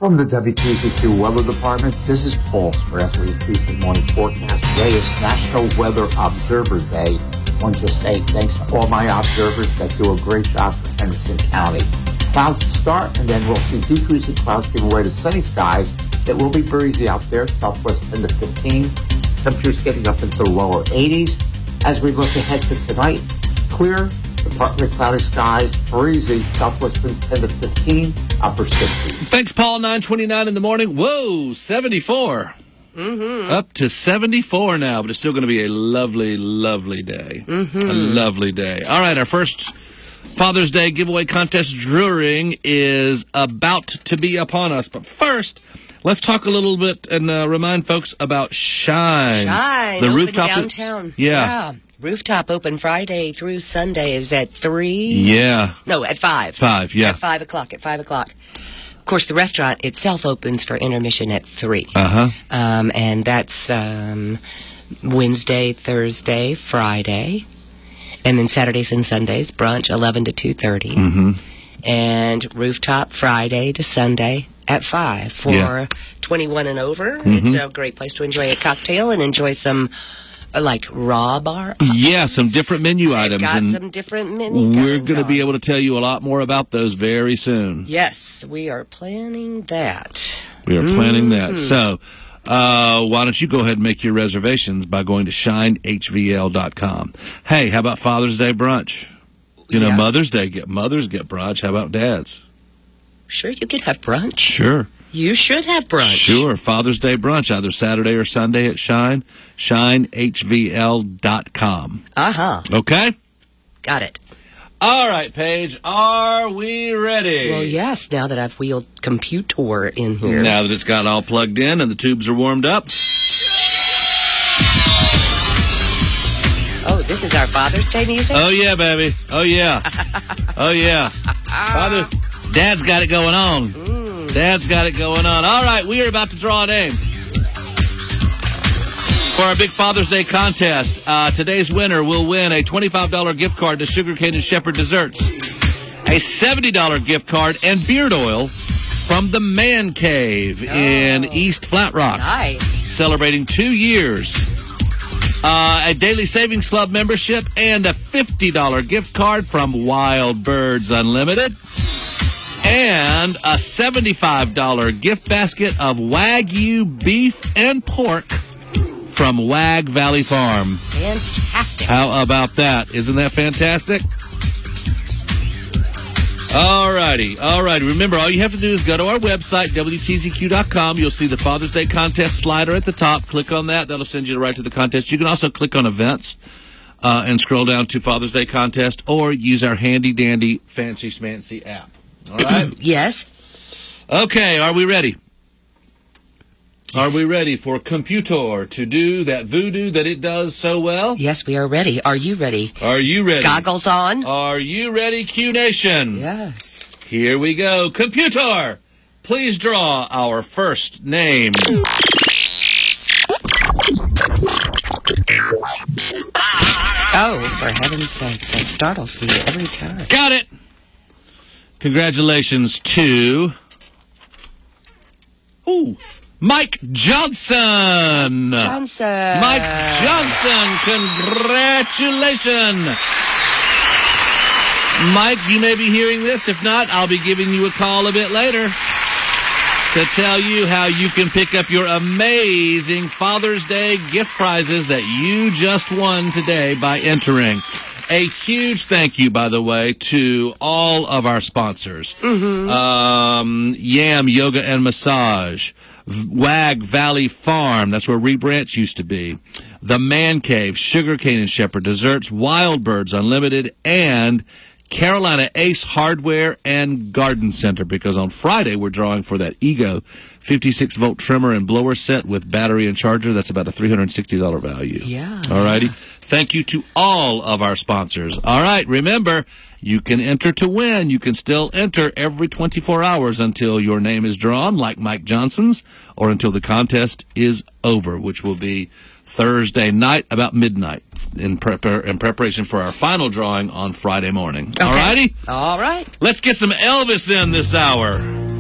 From the WTZQ Weather Department, this is Pulse for FE3 Morning Forecast. Today is National Weather Observer Day. I want to say thanks to all my observers that do a great job for Henderson County. Clouds to start, and then we'll see decreasing clouds giving way to sunny skies. It will be breezy out there, southwest 10 to 15. Temperatures getting up into the lower 80s. As we look ahead to tonight, clear, partly cloudy skies, breezy, southwest winds 10 to 15, upper 60s. Thanks, Paul. 9:29 in the morning. Whoa, 74. Up to 74 now, but it's still going to be a lovely, lovely day. A lovely day. All right, our first Father's Day giveaway contest drawing is about to be upon us. But first, let's talk a little bit and remind folks about Shine. Shine, the open rooftop downtown. Yeah. Rooftop open Friday through Sunday is at 3. Yeah. No, at 5. 5, yeah. At 5 o'clock, Of course, the restaurant itself opens for intermission at 3. And that's Wednesday, Thursday, Friday. And then Saturdays and Sundays, brunch 11 to 2:30. And rooftop Friday to Sunday at 5 for 21 and over. It's a great place to enjoy a cocktail and enjoy some like raw bar. Yeah, some different menu items. Got and some different menu we're going to be able to tell you a lot more about those very soon. Yes, we are planning that. We are planning that. So, why don't you go ahead and make your reservations by going to shinehvl.com. Hey, how about Father's Day brunch? You know, mothers get brunch. How about dads? Sure, you could have brunch. Sure. You should have brunch. Sure. Father's Day brunch, either Saturday or Sunday at Shine. ShineHVL.com. Okay? Got it. All right, Paige. Are we ready? Well, yes, now that I've wheeled Computor in here. Now that it's got all plugged in and the tubes are warmed up. Oh, this is our Father's Day music? Oh, yeah, baby. Oh, yeah. Oh, yeah. Dad's got it going on. Dad's got it going on. All right, we are about to draw a name for our big Father's Day contest. Today's winner will win a $25 gift card to Sugarcane and Shepherd Desserts, a $70 gift card, and beard oil from the Man Cave in East Flat Rock. Nice. Celebrating 2 years. A Daily Savings Club membership and a $50 gift card from Wild Birds Unlimited. And a $75 gift basket of Wagyu beef and pork from Wag Valley Farm. Fantastic. How about that? Isn't that fantastic? All righty. Remember, all you have to do is go to our website, WTZQ.com. You'll see the Father's Day contest slider at the top. Click on that. That'll send you right to the contest. You can also click on events and scroll down to Father's Day contest, or use our handy-dandy fancy schmancy app. All right? Yes. Okay, are we ready? Yes. Are we ready for Computor to do that voodoo that it does so well? Yes, we are ready. Are you ready? Are you ready? Goggles on? Are you ready, Q Nation? Yes. Here we go. Computer, please draw our first name. Oh, for heaven's sake, that startles me every time. Got it. Congratulations to Mike Johnson. Mike Johnson, congratulations. Mike, you may be hearing this. If not, I'll be giving you a call a bit later to tell you how you can pick up your amazing Father's Day gift prizes that you just won today by entering. A huge thank you, by the way, to all of our sponsors. Yam Yoga and Massage, Wag Valley Farm, that's where Rebranch used to be, The Man Cave, Sugarcane and Shepherd Desserts, Wild Birds Unlimited, and Carolina Ace Hardware and Garden Center, because on Friday we're drawing for that Ego 56-volt trimmer and blower set with battery and charger. That's about a $360 value. Yeah. All righty. Thank you to all of our sponsors. All right, remember, you can enter to win. You can still enter every 24 hours until your name is drawn, like Mike Johnson's, or until the contest is over, which will be Thursday night about midnight in preparation for our final drawing on Friday morning. Okay. All righty? All right. Let's get some Elvis in this hour.